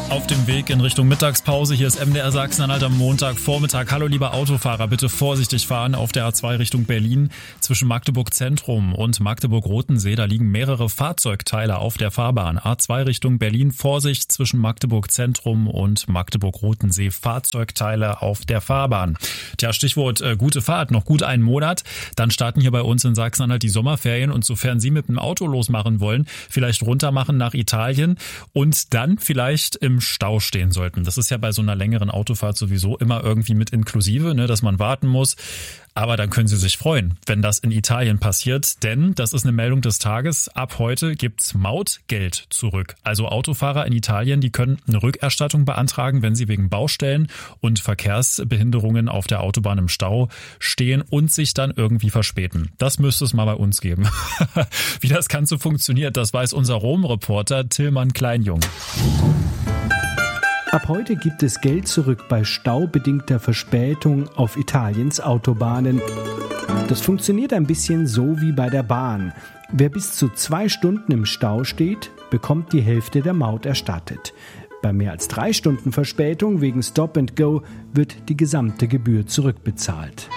Auf dem Weg in Richtung Mittagspause, hier ist MDR Sachsen-Anhalt am Montagvormittag. Hallo liebe Autofahrer, bitte vorsichtig fahren auf der A2 Richtung Berlin. Zwischen Magdeburg Zentrum und Magdeburg-Rotensee, da liegen mehrere Fahrzeugteile auf der Fahrbahn. A2 Richtung Berlin, Vorsicht zwischen Magdeburg Zentrum und Magdeburg-Rotensee, Fahrzeugteile auf der Fahrbahn. Tja, Stichwort gute Fahrt, noch gut einen Monat. Dann starten hier bei uns in Sachsen-Anhalt die Sommerferien und sofern Sie mit dem Auto losmachen wollen, vielleicht runtermachen nach Italien und dann vielleicht im Stau stehen sollten. Das ist ja bei so einer längeren Autofahrt sowieso immer irgendwie mit inklusive, ne, dass man warten muss. Aber dann können Sie sich freuen, wenn das in Italien passiert, denn das ist eine Meldung des Tages. Ab heute gibt's Mautgeld zurück. Also Autofahrer in Italien, die können eine Rückerstattung beantragen, wenn sie wegen Baustellen und Verkehrsbehinderungen auf der Autobahn im Stau stehen und sich dann irgendwie verspäten. Das müsste es mal bei uns geben. Wie das Ganze funktioniert, das weiß unser Rom-Reporter Tillmann Kleinjung. Ab heute gibt es Geld zurück bei staubedingter Verspätung auf Italiens Autobahnen. Das funktioniert ein bisschen so wie bei der Bahn. Wer bis zu 2 Stunden im Stau steht, bekommt die Hälfte der Maut erstattet. Bei mehr als 3 Stunden Verspätung wegen Stop and Go wird die gesamte Gebühr zurückbezahlt.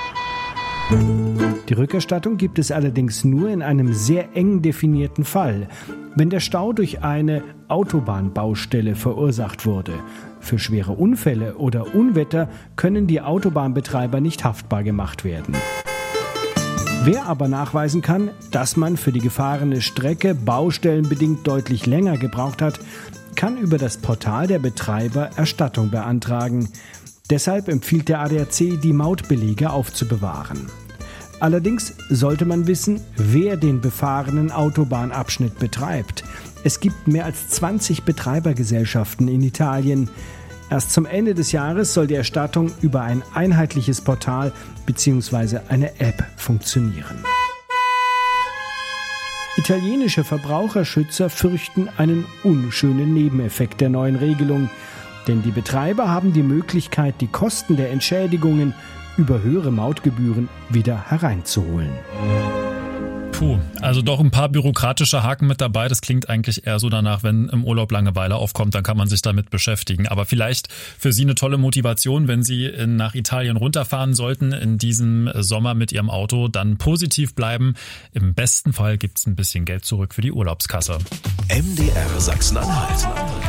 Die Rückerstattung gibt es allerdings nur in einem sehr eng definierten Fall, wenn der Stau durch eine Autobahnbaustelle verursacht wurde. Für schwere Unfälle oder Unwetter können die Autobahnbetreiber nicht haftbar gemacht werden. Wer aber nachweisen kann, dass man für die gefahrene Strecke baustellenbedingt deutlich länger gebraucht hat, kann über das Portal der Betreiber Erstattung beantragen. Deshalb empfiehlt der ADAC, die Mautbelege aufzubewahren. Allerdings sollte man wissen, wer den befahrenen Autobahnabschnitt betreibt. Es gibt mehr als 20 Betreibergesellschaften in Italien. Erst zum Ende des Jahres soll die Erstattung über ein einheitliches Portal bzw. eine App funktionieren. Italienische Verbraucherschützer fürchten einen unschönen Nebeneffekt der neuen Regelung. Denn die Betreiber haben die Möglichkeit, die Kosten der Entschädigungen über höhere Mautgebühren wieder hereinzuholen. Puh, also doch ein paar bürokratische Haken mit dabei. Das klingt eigentlich eher so danach, wenn im Urlaub Langeweile aufkommt, dann kann man sich damit beschäftigen. Aber vielleicht für Sie eine tolle Motivation, wenn Sie nach Italien runterfahren sollten in diesem Sommer mit Ihrem Auto, dann positiv bleiben. Im besten Fall gibt's ein bisschen Geld zurück für die Urlaubskasse. MDR Sachsen-Anhalt.